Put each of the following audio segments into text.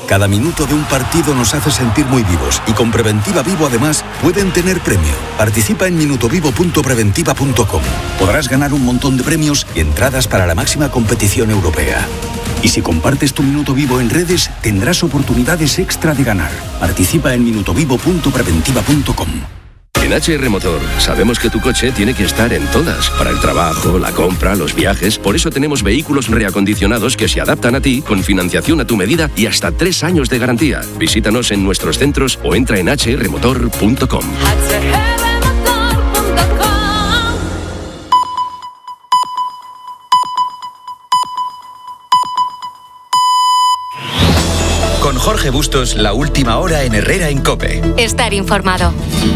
Cada minuto de un partido nos hace sentir muy vivos y con Preventiva Vivo además pueden tener premio. Participa en minutovivo.preventiva.com. Podrás ganar un montón de premios y entradas para la máxima competición europea. Y si compartes tu minuto vivo en redes, tendrás oportunidades extra de ganar. Participa en minutovivo.preventiva.com. En HR Motor sabemos que tu coche tiene que estar en todas, para el trabajo, la compra, los viajes. Por eso tenemos vehículos reacondicionados que se adaptan a ti, con financiación a tu medida y hasta 3 años de garantía. Visítanos en nuestros centros o entra en hrmotor.com. Con Jorge Bustos, la última hora en Herrera en COPE. Estar informado.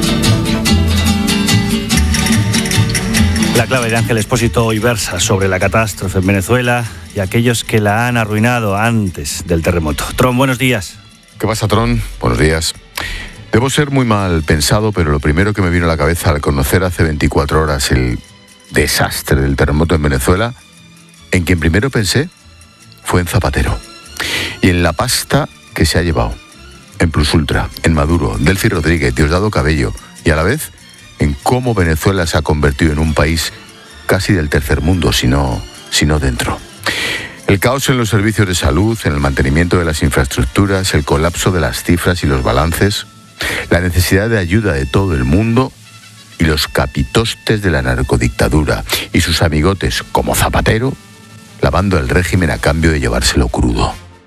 La clave de Ángel Expósito hoy versa sobre la catástrofe en Venezuela y aquellos que la han arruinado antes del terremoto. Tron, buenos días. ¿Qué pasa, Tron? Buenos días. Debo ser muy mal pensado, pero lo primero que me vino a la cabeza al conocer hace 24 horas el desastre del terremoto en Venezuela, en quien primero pensé fue en Zapatero. Y en la pasta que se ha llevado. En Plus Ultra, en Maduro, Delcy Rodríguez, Diosdado Cabello y a la vez en cómo Venezuela se ha convertido en un país casi del tercer mundo, si no dentro. El caos en los servicios de salud, en el mantenimiento de las infraestructuras, el colapso de las cifras y los balances, la necesidad de ayuda de todo el mundo y los capitostes de la narcodictadura y sus amigotes como Zapatero, lavando el régimen a cambio de llevárselo crudo.